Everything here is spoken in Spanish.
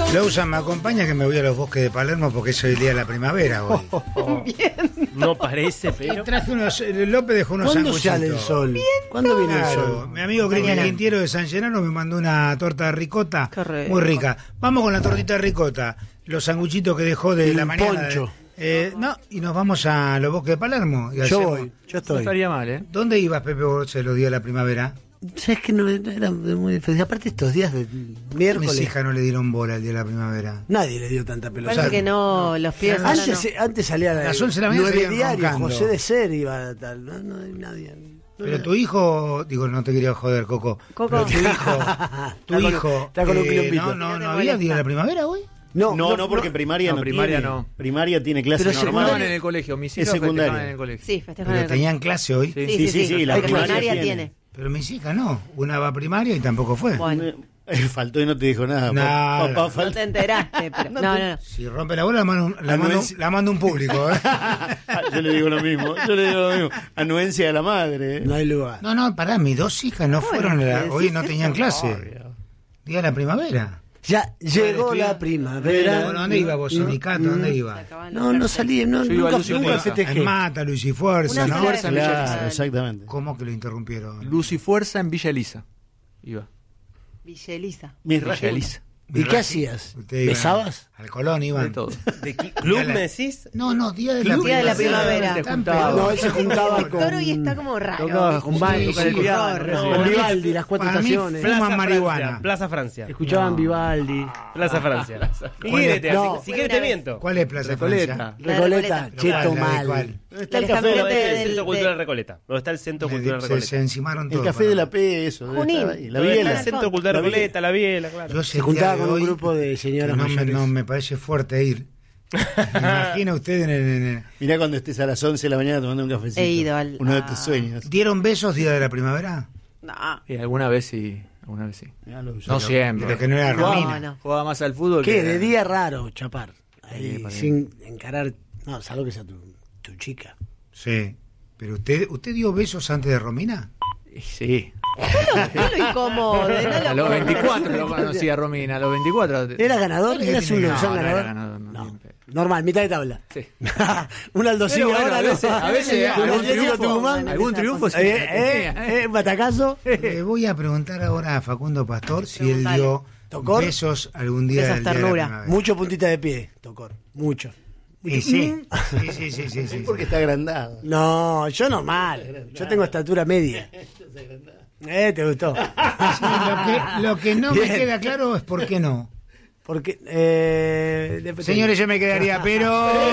Lousan, me acompaña que me voy a los bosques de Palermo porque es el día de la primavera hoy. Bien. No parece, pero... Traje unos, López dejó unos ¿Cuándo sanguchitos. sale el sol? ¿Cuándo viene el sol? Mi amigo Cristian Quintiero de San Llenano me mandó una torta de ricota muy rica. Vamos con la tortita de ricota, los sanguchitos que dejó de la mañana. Poncho. Y nos vamos a los bosques de Palermo. Yo voy, yo estoy. No estaría mal, ¿eh? ¿Dónde ibas, Pepe, vos los días de la primavera? ¿Sabes que no era muy difícil? Aparte estos días de miércoles. Mis hijas no le dieron bola el día de la primavera. Nadie le dio tanta pelota. Parece que no, los pies Antes salía a las 11 de la mañana 9 diarios, roncando. José de Ser iba tal. No hay nadie. Pero tu hijo, digo, no te quería joder, Coco. Pero tu hijo, está con un quilombito. no había día de la primavera hoy. No, porque en primaria no primaria tiene. no. Primaria tiene clases Pero normales. Festejaban en el colegio, mis hijos secundaria. festejaban en el colegio. Sí, festejan Pero en el tenían clase hoy. Sí, la Porque primaria tiene. Pero mis hijas no. Una va a primaria y tampoco fue. Bueno, Faltó y no te dijo nada. No, Papá, no faltó. te enteraste, pero... No. Si rompe la bola, la mando un público. Yo le digo lo mismo. Anuencia de la madre. No hay lugar. No, pará, mis dos hijas no fueron. Hoy no tenían clase. Día de la primavera. Ya llegó la primavera. Bueno, ¿dónde iba vos, sindicato? ¿Dónde iba? No salí, Yo iba a Lucy nunca Fuerza. festejé. En Mata, Luis y Fuerza, Una ¿no? fuerza en Villa Claro, Elisa. exactamente. ¿Cómo que lo interrumpieron? Luz y Fuerza en Villa Elisa. Iba. Villa Elisa. Mis Villa rayos. Elisa. ¿Y qué hacías? Ustedes iban ¿Besabas? Al Colón De iban. todo. ¿De ¿Club me decís? No, día de Día de la primavera. primavera. Se Tan juntaba. peor. No, él se juntaba Toro y está con como raro. Tocaba con Bandi, con el sí, piano. Vivaldi, las cuatro Para mí, estaciones. Fuman marihuana. Plaza Francia. Escuchaban Vivaldi. Plaza Francia. ¿Qué ¿Cuál quieres? es? No. Si quieres te miento. ¿Cuál es Plaza Francia? Recoleta, cheto mal. ¿Cuál? Está el La café de la gente El P. Centro del- Cultural Recoleta. ¿Dónde está el Centro Cultural Se Recoleta? encimaron El todos. café de la P, eso. Junín. estaba ahí. La ¿Dónde está biela. el Centro Cultural La Recoleta, la biela, claro. Yo Se juntaba con un grupo de señoras mayores. No me parece fuerte ir. Imagina usted en el... Mirá cuando estés a las 11 de la mañana tomando un cafecito. He ido al... Uno de tus sueños. ¿Dieron besos día de la primavera? No. Y alguna vez sí. Alguna vez sí. Mirá lo que No yo- siempre. Pero que no era Romina. No. Jugaba más al fútbol. ¿Qué? que- De día raro, chapar. Ahí, Sí, para sin encarar. No, salvo que sea tu chica. Sí. ¿Pero usted dio besos antes de Romina? Sí. No lo incómodo. A los 24 lo conocí a Romina. A los 24. ¿Era ganador? ¿Qué ¿Eras un tiene? Lozán No, no ganador? era ganador, no, No. bien pedo. Normal, mitad de tabla. Sí. Un Aldosini Pero bueno, ahora, a ¿no? veces Un algún Atlético triunfo, Tucumán. algún triunfo sí. Un batacazo. Le voy a preguntar ahora a Facundo Pastor si él Preguntale. dio ¿Tocor? besos algún día Besos del día de la ternura. primavera. Mucho puntita de pie, Tocor. Mucho. Y sí. Sí. Porque está agrandado. No, yo normal. Yo tengo estatura media. ¿Te gustó? Sí, lo que no me Bien. queda claro es por qué no. Porque. Señores, yo me quedaría, pero...